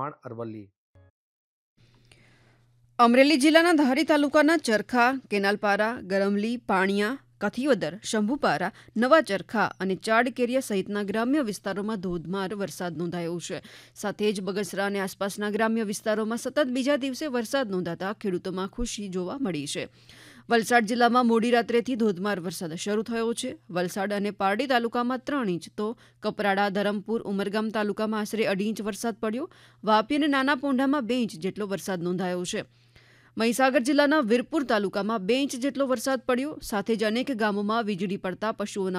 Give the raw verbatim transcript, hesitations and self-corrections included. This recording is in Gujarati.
ચૌહાણ, અરવલ્લી. અમરેલી જિલ્લાના ધારી તાલુકાના ચરખા, કેનાલપારા, ગરમલી, પાણિયા, કથિયોદર, શંભુપારા, નવા ચરખા અને ચાડકેરિયા સહિતના ગ્રામ્ય વિસ્તારોમાં ધોધમાર વરસાદ નોંધાયો છે. સાથે જ બગસરા અને આસપાસના ગ્રામ્ય વિસ્તારોમાં સતત બીજા દિવસે વરસાદ નોંધાતા ખેડૂતોમાં ખુશી જોવા મળી છે. વલસાડ જિલ્લામાં મોડી રાત્રેથી ધોધમાર વરસાદ શરૂ થયો છે. વલસાડ અને પારડી તાલુકામાં ત્રણ ઇંચ તો કપરાડા, ધરમપુર, ઉમરગામ તાલુકામાં આશરે અઢી ઇંચ વરસાદ પડ્યો. વાપી અને નાના પોંઢામાં બે ઇંચ જેટલો વરસાદ નોંધાયો છે. મહીસાગર જિલ્લાના વીરપુર તાલુકામાં બે ઇંચ જેટલો વરસાદ પડ્યો. સાથે જ અનેક ગામોમાં વીજળી પડતા પશુઓના